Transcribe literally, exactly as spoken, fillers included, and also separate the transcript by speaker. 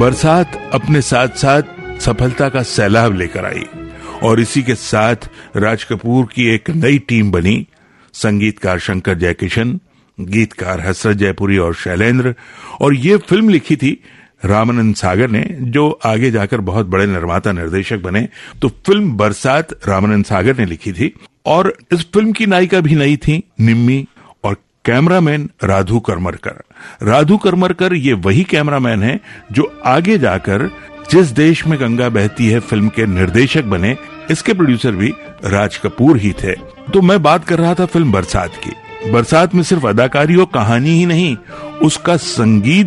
Speaker 1: बरसात अपने साथ साथ सफलता का सैलाब लेकर आई और इसी के साथ राज कपूर की एक नई टीम बनी। संगीतकार शंकर जयकिशन, गीतकार हसरत जयपुरी और शैलेंद्र, और ये फिल्म लिखी थी रामानंद सागर ने, जो आगे जाकर बहुत बड़े निर्माता निर्देशक बने। तो फिल्म बरसात रामानंद सागर ने लिखी थी और इस फिल्म की नायिका भी नई थी, निम्मी, और कैमरामैन राधु करमरकर। राधु करमरकर ये वही कैमरामैन है जो आगे जाकर जिस देश में गंगा बहती है फिल्म के निर्देशक बने। इसके प्रोड्यूसर भी राज कपूर ही थे। तो मैं बात कर रहा था फिल्म बरसात की। बरसात में सिर्फ अदाकारी और कहानी ही नहीं, उसका संगीत